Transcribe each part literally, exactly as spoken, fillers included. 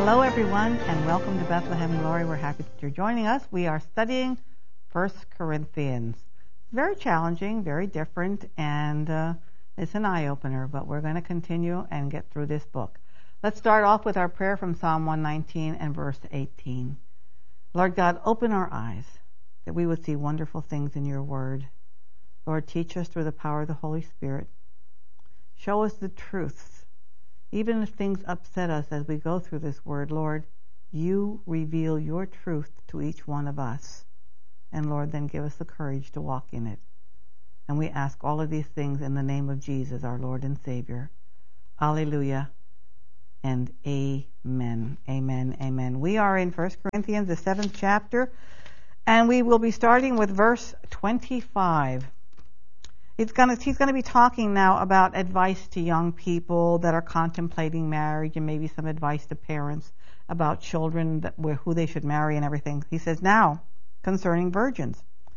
Hello, everyone, and welcome to Bethlehem Glory. We're happy that you're joining us. We are studying First Corinthians. Very challenging, very different, and uh, it's an eye-opener, but we're going to continue and get through this book. Let's start off with our prayer from Psalm one nineteen and verse eighteen. Lord God, open our eyes that we would see wonderful things in your word. Lord, teach us through the power of the Holy Spirit. Show us the truths. Even if things upset us as we go through this word, Lord, you reveal your truth to each one of us. And Lord, then give us the courage to walk in it. And we ask all of these things in the name of Jesus, our Lord and Savior. Alleluia and amen. Amen, amen. We are in First Corinthians, the seventh chapter, and we will be starting with verse twenty-five. He's going to, he's going to be talking now about advice to young people that are contemplating marriage, and maybe some advice to parents about children, that, who they should marry and everything. He says, now, concerning virgins,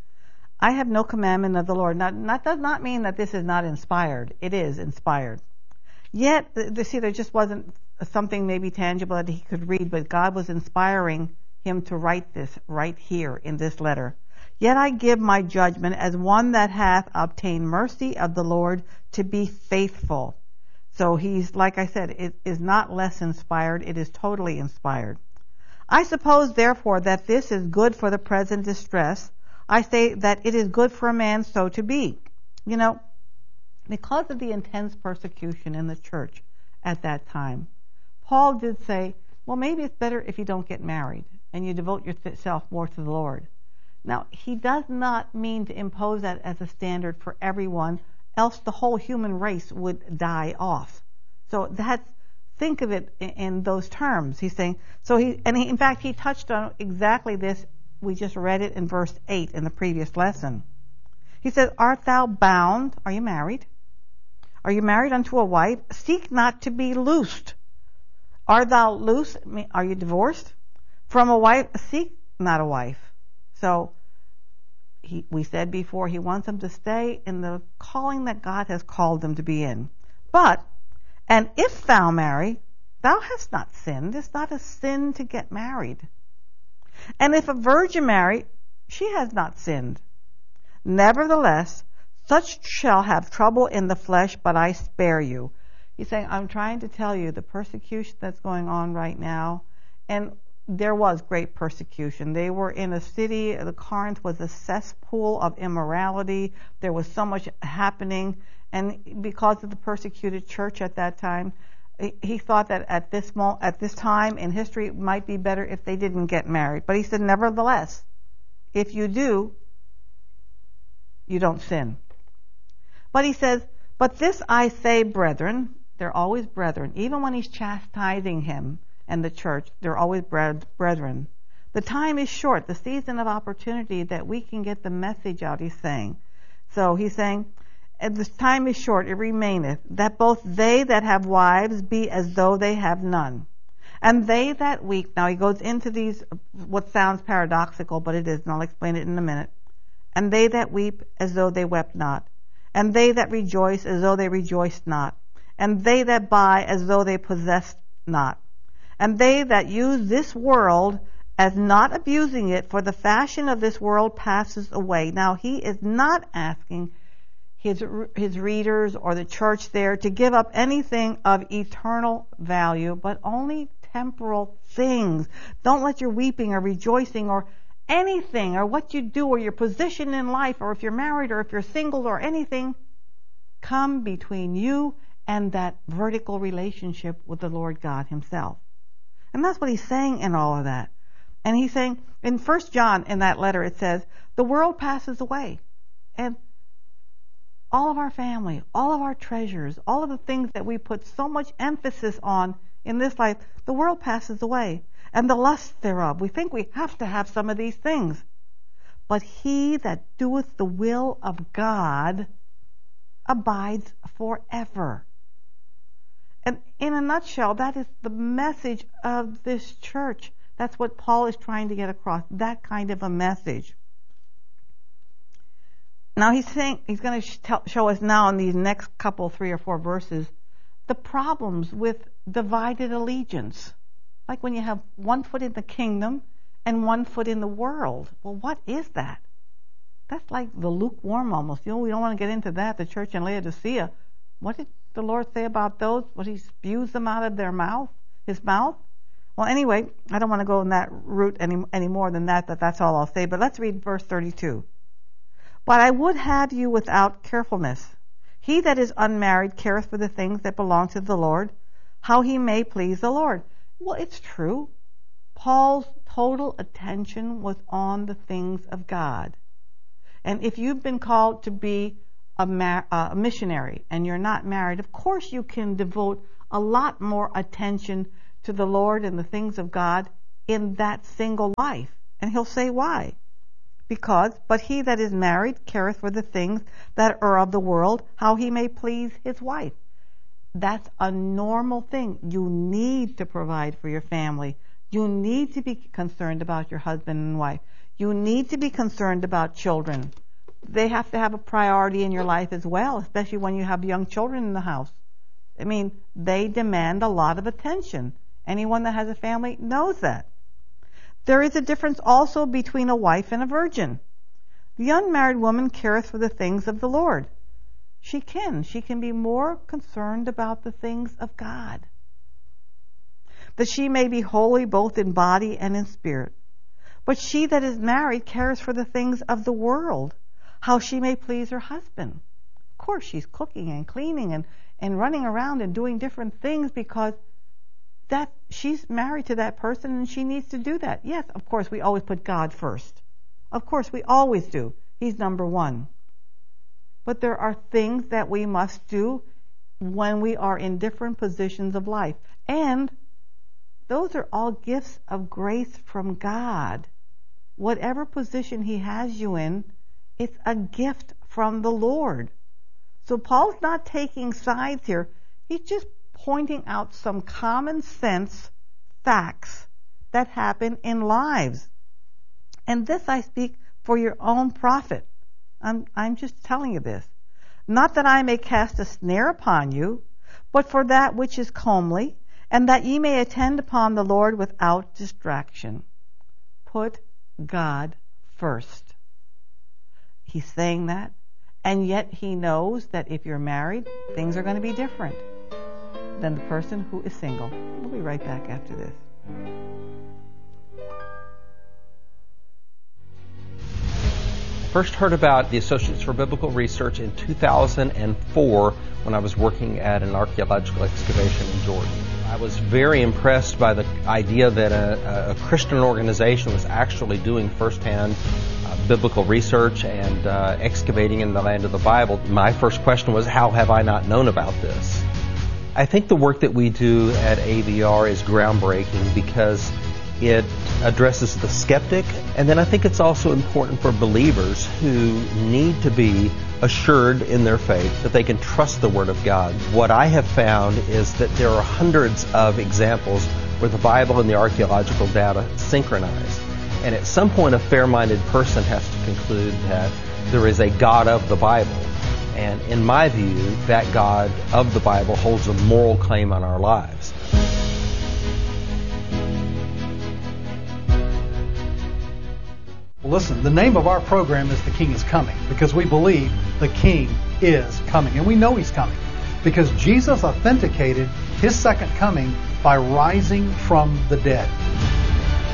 I have no commandment of the Lord. Now, that does not mean that this is not inspired. It is inspired. Yet, the, see, there just wasn't something maybe tangible that he could read, but God was inspiring him to write this right here in this letter. Yet I give my judgment as one that hath obtained mercy of the Lord to be faithful. So he's, like I said, it is not less inspired. It is totally inspired. I suppose, therefore, that this is good for the present distress. I say that it is good for a man so to be. You know, because of the intense persecution in the church at that time, Paul did say, well, maybe it's better if you don't get married and you devote yourself more to the Lord. Now, he does not mean to impose that as a standard for everyone, else the whole human race would die off. So that's, think of it in, in those terms. He's saying, so he, and he, in fact, he touched on exactly this. We just read it in verse eight in the previous lesson. He says, art thou bound? Are you married? Are you married unto a wife? Seek not to be loosed. Art thou loose? Are you divorced? From a wife? Seek not a wife. So he, we said before, he wants them to stay in the calling that God has called them to be in. But, and if thou marry, thou hast not sinned. It's not a sin to get married. And if a virgin marry, she has not sinned. Nevertheless, such shall have trouble in the flesh, but I spare you. He's saying, I'm trying to tell you the persecution that's going on right now, and there was great persecution. They were in a city, the Corinth was a cesspool of immorality. There was so much happening, and because of the persecuted church at that time, he thought that at this mo- at this time in history it might be better if they didn't get married. But he said, nevertheless, if you do, you don't sin. But he says, but this I say, brethren, they're always brethren, even when he's chastising him and the church, they're always brethren. The time is short, the season of opportunity that we can get the message out, he's saying. So he's saying, and the time is short, it remaineth, that both they that have wives be as though they have none. And they that weep, now he goes into these, what sounds paradoxical, but it is, and I'll explain it in a minute. And they that weep as though they wept not. And they that rejoice as though they rejoiced not. And they that buy as though they possessed not. And they that use this world as not abusing it, for the fashion of this world passes away. Now, he is not asking his his readers or the church there to give up anything of eternal value, but only temporal things. Don't let your weeping or rejoicing or anything or what you do or your position in life or if you're married or if you're single or anything come between you and that vertical relationship with the Lord God himself. And that's what he's saying in all of that. And he's saying, in First John, in that letter, it says, the world passes away. And all of our family, all of our treasures, all of the things that we put so much emphasis on in this life, the world passes away. And the lust thereof. We think we have to have some of these things. But he that doeth the will of God abides forever. And in a nutshell, that is the message of this church. That's what Paul is trying to get across, that kind of a message. Now he's saying, he's going to show us now in these next couple, three or four verses, the problems with divided allegiance. Like when you have one foot in the kingdom and one foot in the world. Well, what is that? That's like the lukewarm almost. You know, we don't want to get into that. The church in Laodicea, what did the Lord say about those? What, he spews them out of their mouth, his mouth? Well, anyway, I don't want to go in that route any, any more than that, that that's all I'll say. But let's read verse thirty-two. But I would have you without carefulness. He that is unmarried careth for the things that belong to the Lord, how he may please the Lord. Well, it's true. Paul's total attention was on the things of God. And if you've been called to be a, mar- uh, a missionary and you're not married, of course you can devote a lot more attention to the Lord and the things of God in that single life. And he'll say why. Because, but he that is married careth for the things that are of the world, how he may please his wife. That's a normal thing. You need to provide for your family. You need to be concerned about your husband and wife. You need to be concerned about children. They have to have a priority in your life as well, especially when you have young children in the house. I mean, they demand a lot of attention. Anyone that has a family knows that. There is a difference also between a wife and a virgin. The unmarried woman careth for the things of the Lord. She can. She can be more concerned about the things of God, that she may be holy both in body and in spirit. But she that is married cares for the things of the world, how she may please her husband. Of course, she's cooking and cleaning and, and running around and doing different things because that she's married to that person and she needs to do that. Yes, of course, we always put God first. Of course, we always do. He's number one. But there are things that we must do when we are in different positions of life. And those are all gifts of grace from God. Whatever position he has you in, it's a gift from the Lord. So Paul's not taking sides here. He's just pointing out some common sense facts that happen in lives. And this I speak for your own profit. I'm, I'm just telling you this. Not that I may cast a snare upon you, but for that which is comely, and that ye may attend upon the Lord without distraction. Put God first. He's saying that, and yet he knows that if you're married, things are going to be different than the person who is single. We'll be right back after this. First heard about the Associates for Biblical Research in two thousand four when I was working at an archaeological excavation in Jordan. I was very impressed by the idea that a, a Christian organization was actually doing firsthand uh, biblical research and uh, excavating in the land of the Bible. My first question was, how have I not known about this? I think the work that we do at A V R is groundbreaking because it addresses the skeptic, and then I think it's also important for believers who need to be assured in their faith that they can trust the Word of God. What I have found is that there are hundreds of examples where the Bible and the archaeological data synchronize. And at some point, a fair-minded person has to conclude that there is a God of the Bible. And in my view, that God of the Bible holds a moral claim on our lives. Listen, the name of our program is The King is Coming because we believe the King is coming. And we know He's coming because Jesus authenticated His second coming by rising from the dead.